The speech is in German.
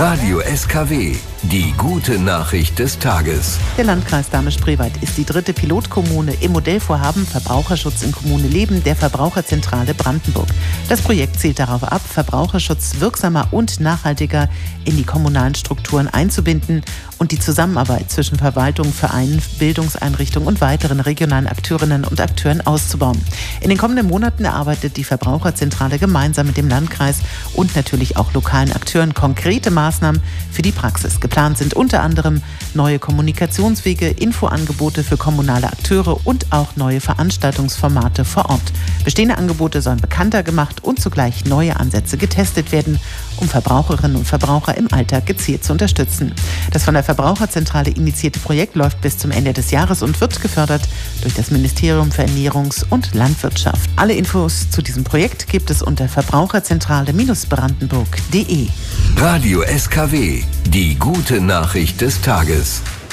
Radio SKW, die gute Nachricht des Tages. Der Landkreis Dahme-Spreewald ist die 3. Pilotkommune im Modellvorhaben Verbraucherschutz in Kommune Leben der Verbraucherzentrale Brandenburg. Das Projekt zielt darauf ab, Verbraucherschutz wirksamer und nachhaltiger in die kommunalen Strukturen einzubinden und die Zusammenarbeit zwischen Verwaltung, Vereinen, Bildungseinrichtungen und weiteren regionalen Akteurinnen und Akteuren auszubauen. In den kommenden Monaten erarbeitet die Verbraucherzentrale gemeinsam mit dem Landkreis und natürlich auch lokalen Akteuren konkrete Maßnahmen für die Praxis. Geplant sind unter anderem neue Kommunikationswege, Infoangebote für kommunale Akteure und auch neue Veranstaltungsformate vor Ort. Bestehende Angebote sollen bekannter gemacht und zugleich neue Ansätze getestet werden, um Verbraucherinnen und Verbraucher im Alltag gezielt zu unterstützen. Das von der Verbraucherzentrale initiierte Projekt läuft bis zum Ende des Jahres und wird gefördert durch das Ministerium für Ernährungs- und Landwirtschaft. Alle Infos zu diesem Projekt gibt es unter verbraucherzentrale-brandenburg.de. Radio SKW, die gute Nachricht des Tages.